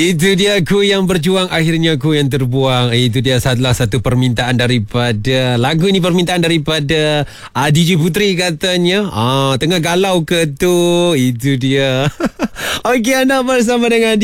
Itu dia, aku yang berjuang, akhirnya aku yang terbuang. Itu dia salah satu permintaan daripada lagu ini, permintaan daripada DJ Putri katanya. Tengah galau ke tu? Itu dia. Okey, anda bersama dengan